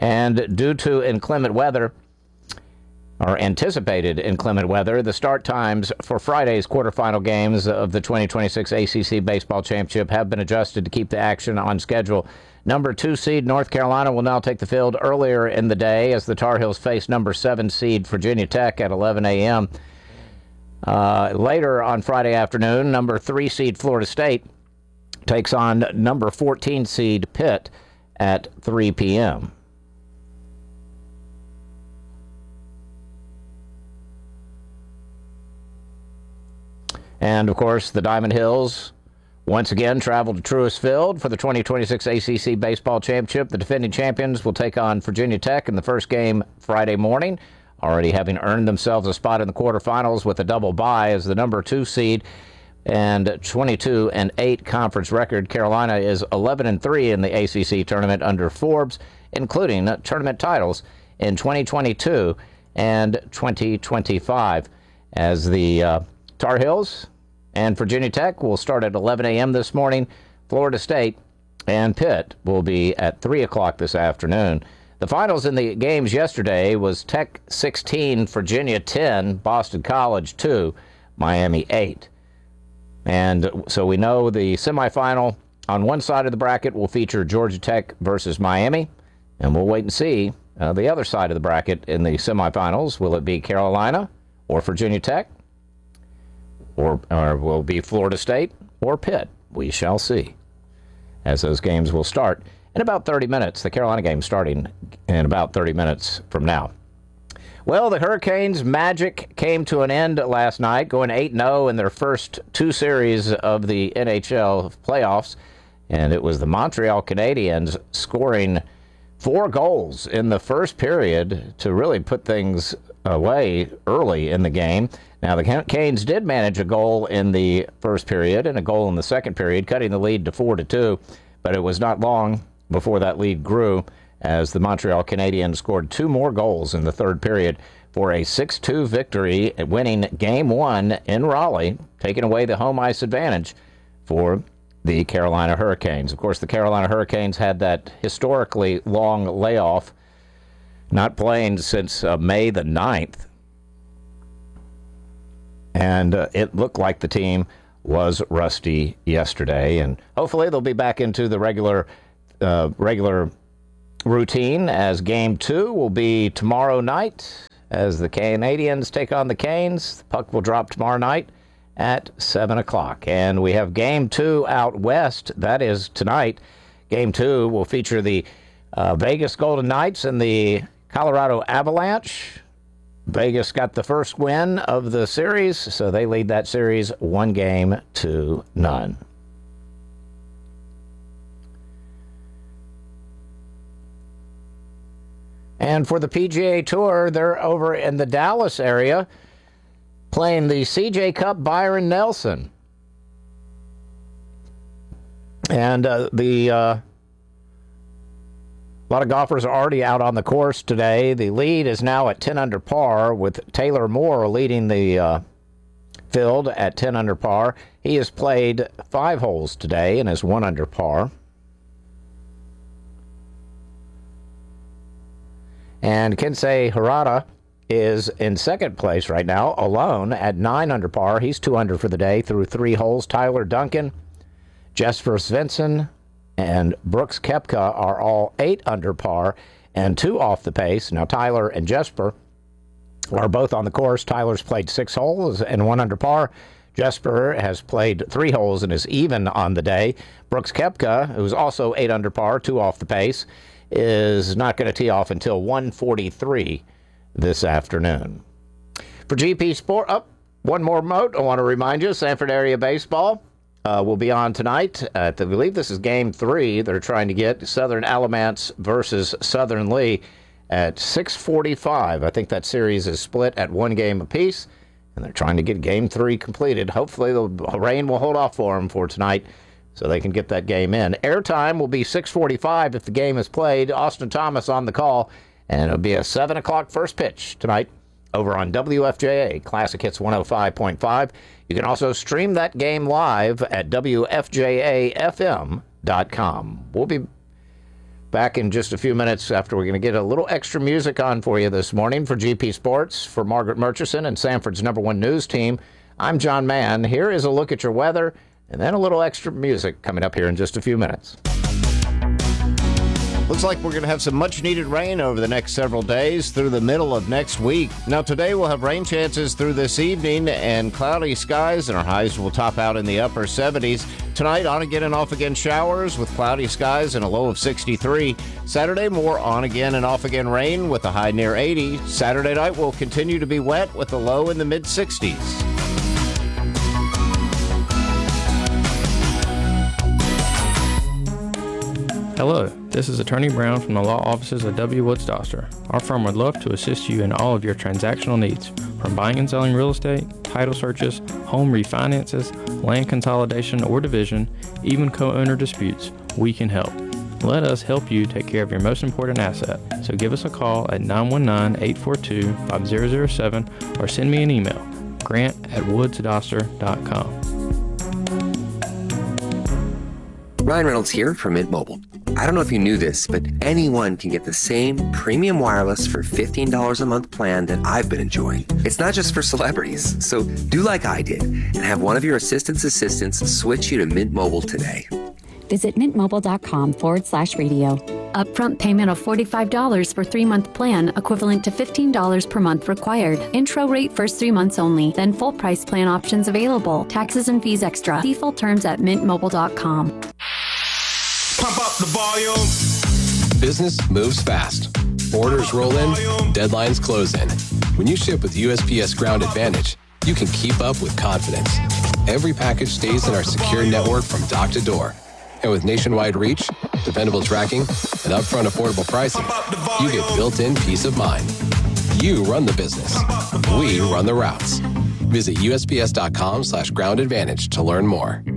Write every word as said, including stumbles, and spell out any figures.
And due to inclement weather, or anticipated inclement weather, the start times for Friday's quarterfinal games of the twenty twenty-six A C C Baseball Championship have been adjusted to keep the action on schedule. Number two seed North Carolina will now take the field earlier in the day as the Tar Heels face number seven seed Virginia Tech at eleven a.m. Uh, later on Friday afternoon, number three seed Florida State takes on number fourteen seed Pitt at three p.m. And, of course, the Diamond Hills once again travel to Truist Field for the twenty twenty-six A C C Baseball Championship. The defending champions will take on Virginia Tech in the first game Friday morning, already having earned themselves a spot in the quarterfinals with a double bye as the number two seed and twenty-two and eight conference record. Carolina is eleven and three in the A C C tournament under Forbes, including tournament titles in twenty twenty-two and twenty twenty-five, as the uh, Tar Heels and Virginia Tech will start at eleven a.m. this morning. Florida State and Pitt will be at three o'clock this afternoon. The finals in the games yesterday was Tech sixteen, Virginia ten, Boston College two, Miami eight. And so we know the semifinal on one side of the bracket will feature Georgia Tech versus Miami, and we'll wait and see uh, the other side of the bracket in the semifinals. Will it be Carolina or Virginia Tech? Or, or will it be Florida State or Pitt? We shall see, as those games will start in about thirty minutes. The Carolina game starting in about thirty minutes from now. Well, the Hurricanes' magic came to an end last night, going eight and oh in their first two series of the N H L playoffs, and it was the Montreal Canadiens scoring four goals in the first period to really put things away early in the game. Now, the Canes did manage a goal in the first period and a goal in the second period, cutting the lead to four to two, but it was not long before that lead grew as the Montreal Canadiens scored two more goals in the third period for a six two victory, winning game one in Raleigh, taking away the home ice advantage for the Carolina Hurricanes. Of course, the Carolina Hurricanes had that historically long layoff, not playing since uh, May the ninth. And uh, it looked like the team was rusty yesterday. And hopefully they'll be back into the regular uh, regular routine, as game two will be tomorrow night as the Canadiens take on the Canes. The puck will drop tomorrow night at seven o'clock. And we have game two out west. That is tonight. Game two will feature the uh, Vegas Golden Knights and the Colorado Avalanche. Vegas got the first win of the series, so they lead that series one game to none. And for the P G A Tour, they're over in the Dallas area playing the C J Cup Byron Nelson. And uh, the... Uh, A lot of golfers are already out on the course today. The lead is now at ten under par, with Taylor Moore leading the uh, field at ten under par. He has played five holes today and is one under par. And Kensei Hirata is in second place right now, alone at nine under par. He's two under for the day through three holes. Tyler Duncan, Jesper Svensson, and Brooks Koepka are all eight under par and two off the pace. Now, Tyler and Jesper are both on the course. Tyler's played six holes and one under par. Jesper has played three holes and is even on the day. Brooks Koepka, who's also eight under par, two off the pace, is not going to tee off until one forty-three this afternoon. For G P Sport, up oh, one more note. I want to remind you, Sanford area baseball Uh, will be on tonight. Uh, I believe this is game three. They're trying to get Southern Alamance versus Southern Lee at six forty-five. I think that series is split at one game apiece, and they're trying to get game three completed. Hopefully the rain will hold off for them for tonight so they can get that game in. Airtime will be six forty-five if the game is played. Austin Thomas on the call, and it'll be a seven o'clock first pitch tonight over on W F J A, Classic Hits one oh five point five. You can also stream that game live at W F J A F M dot com. We'll be Back in just a few minutes after we're going to get a little extra music on for you this morning for G P Sports, for Margaret Murchison and Sanford's number one news team. I'm John Mann. Here is a look at your weather, and then a little extra music coming up here in just a few minutes. Looks like we're going to have some much-needed rain over the next several days through the middle of next week. Now, today we'll have rain chances through this evening and cloudy skies, and our highs will top out in the upper seventies. Tonight, on-again and off-again showers with cloudy skies and a low of sixty-three. Saturday, more on-again and off-again rain with a high near eighty. Saturday night will continue to be wet with a low in the mid-sixties. Hello, this is Attorney Brown from the law offices of W. Woods Doster. Our firm would love to assist you in all of your transactional needs, from buying and selling real estate, title searches, home refinances, land consolidation or division, even co-owner disputes. We can help. Let us help you take care of your most important asset. So give us a call at nine one nine, eight four two, five zero zero seven or send me an email, grant at woods doster dot com. Ryan Reynolds here from Mint Mobile. I don't know if you knew this, but anyone can get the same premium wireless for fifteen dollars a month plan that I've been enjoying. It's not just for celebrities, so do like I did and have one of your assistant's assistants switch you to Mint Mobile today. Visit mintmobile.com forward slash radio. Upfront payment of forty-five dollars for three-month plan, equivalent to fifteen dollars per month required. Intro rate first three months only, then full price plan options available. Taxes and fees extra. See full terms at mint mobile dot com. Pump up the volume. Business moves fast. Orders roll in, deadlines close in. When you ship with U S P S Ground Advantage, you can keep up with confidence. Every package stays in our secure network from dock to door. And with nationwide reach, dependable tracking, and upfront affordable pricing, you get built-in peace of mind. You run the business. We run the routes. Visit U S P S dot com slash ground advantage to learn more.